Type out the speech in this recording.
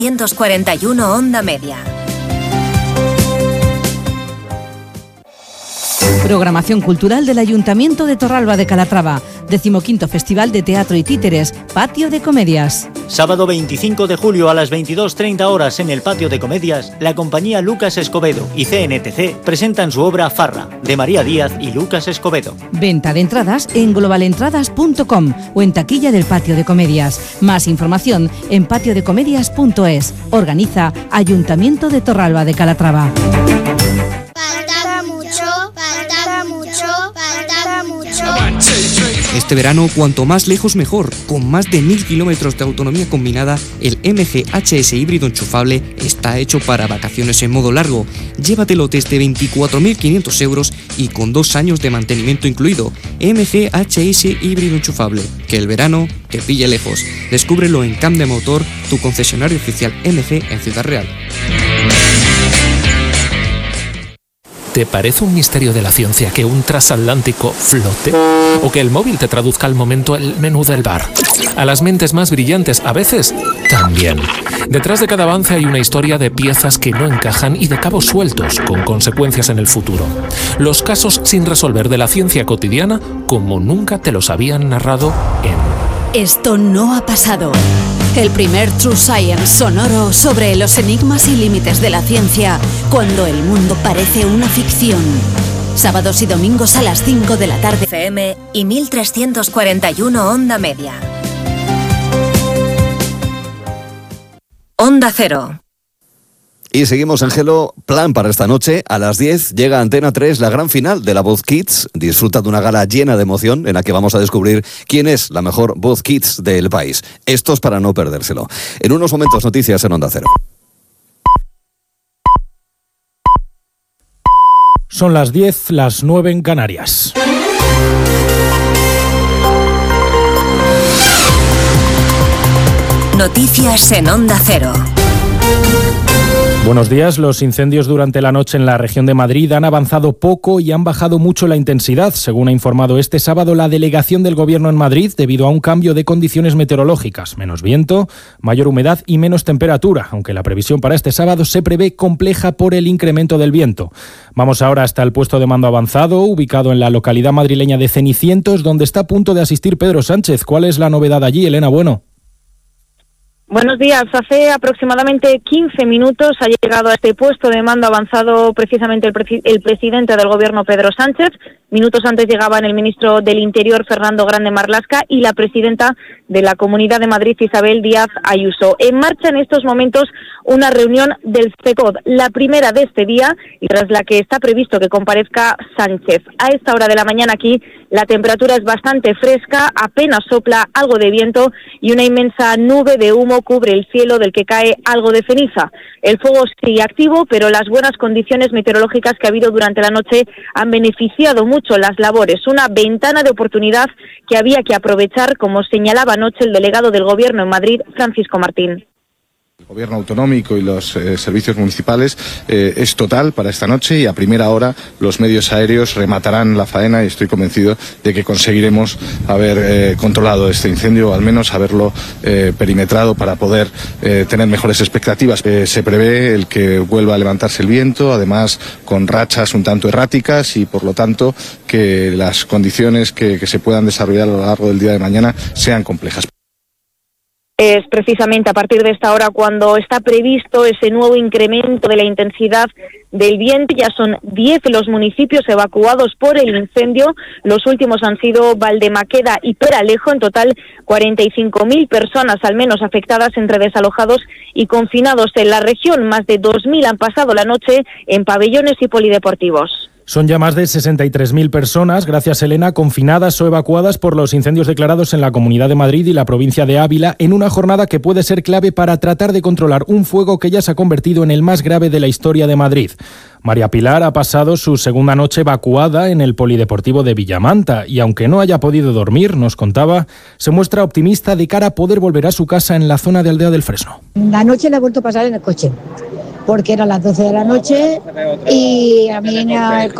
141 Onda Media. Programación cultural del Ayuntamiento de Torralba de Calatrava. 15º Festival de Teatro y Títeres, Patio de Comedias. Sábado 25 de julio a las 22:30 horas en el Patio de Comedias, la compañía Lucas Escobedo y CNTC presentan su obra Farra, de María Díaz y Lucas Escobedo. Venta de entradas en globalentradas.com o en taquilla del Patio de Comedias. Más información en patiodecomedias.es. Organiza Ayuntamiento de Torralba de Calatrava. Este verano, cuanto más lejos mejor. Con más de 1000 kilómetros de autonomía combinada, el MG HS híbrido enchufable está hecho para vacaciones en modo largo. Llévatelo desde 24.500 euros y con 2 años de mantenimiento incluido. MG HS híbrido enchufable. Que el verano te pille lejos. Descúbrelo en Camp de Motor, tu concesionario oficial MG en Ciudad Real. ¿Te parece un misterio de la ciencia que un transatlántico flote? ¿O que el móvil te traduzca al momento el menú del bar? A las mentes más brillantes, a veces, también. Detrás de cada avance hay una historia de piezas que no encajan y de cabos sueltos, con consecuencias en el futuro. Los casos sin resolver de la ciencia cotidiana, como nunca te los habían narrado en... Esto no ha pasado. El primer True Science sonoro sobre los enigmas y límites de la ciencia cuando el mundo parece una ficción. Sábados y domingos a las 5 de la tarde. FM y 1341 Onda Media. Onda Cero. Y seguimos, Ángelo. Plan para esta noche. A las 10 llega a Antena 3 la gran final de La Voz Kids. Disfruta de una gala llena de emoción en la que vamos a descubrir quién es la mejor Voz Kids del país. Esto es para no perdérselo. En unos momentos, noticias en Onda Cero. Son las 10, las 9 en Canarias. Noticias en Onda Cero. Buenos días. Los incendios durante la noche en la región de Madrid han avanzado poco y han bajado mucho la intensidad, según ha informado este sábado la delegación del Gobierno en Madrid, debido a un cambio de condiciones meteorológicas. Menos viento, mayor humedad y menos temperatura, aunque la previsión para este sábado se prevé compleja por el incremento del viento. Vamos ahora hasta el puesto de mando avanzado, ubicado en la localidad madrileña de Cenicientos, donde está a punto de asistir Pedro Sánchez. ¿Cuál es la novedad allí, Elena Bueno? Buenos días. Hace aproximadamente 15 minutos ha llegado a este puesto de mando avanzado precisamente el presidente del Gobierno, Pedro Sánchez. Minutos antes llegaban el ministro del Interior, Fernando Grande Marlaska, y la presidenta de la Comunidad de Madrid, Isabel Díaz Ayuso. En marcha en estos momentos una reunión del CECOD, la primera de este día y tras la que está previsto que comparezca Sánchez. A esta hora de la mañana aquí la temperatura es bastante fresca, apenas sopla algo de viento y una inmensa nube de humo cubre el cielo del que cae algo de ceniza. El fuego sigue activo, pero las buenas condiciones meteorológicas que ha habido durante la noche han beneficiado mucho las labores. Una ventana de oportunidad que había que aprovechar, como señalaba anoche el delegado del Gobierno en Madrid, Francisco Martín. El Gobierno autonómico y los servicios municipales es total para esta noche y a primera hora los medios aéreos rematarán la faena y estoy convencido de que conseguiremos haber controlado este incendio o al menos haberlo perimetrado para poder tener mejores expectativas. Se prevé el que vuelva a levantarse el viento, además con rachas un tanto erráticas y por lo tanto que las condiciones que se puedan desarrollar a lo largo del día de mañana sean complejas. Es precisamente a partir de esta hora cuando está previsto ese nuevo incremento de la intensidad del viento. Ya son 10 los municipios evacuados por el incendio. Los últimos han sido Valdemaqueda y Peralejo. En total, 45.000 personas al menos afectadas entre desalojados y confinados en la región. Más de 2.000 han pasado la noche en pabellones y polideportivos. Son ya más de 63.000 personas, gracias Elena, confinadas o evacuadas por los incendios declarados en la Comunidad de Madrid y la provincia de Ávila, en una jornada que puede ser clave para tratar de controlar un fuego que ya se ha convertido en el más grave de la historia de Madrid. María Pilar ha pasado su segunda noche evacuada en el polideportivo de Villamanta y aunque no haya podido dormir, nos contaba, se muestra optimista de cara a poder volver a su casa en la zona de Aldea del Fresno. La noche la he vuelto a pasar en el coche, porque eran las 12 de la noche y a mí